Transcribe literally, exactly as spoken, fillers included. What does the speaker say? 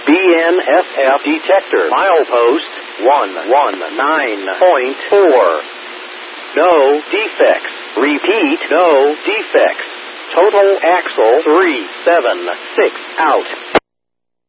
B N S F detector. Milepost one one nine point four. No defects. Repeat, no defects. Total axle three seven six out.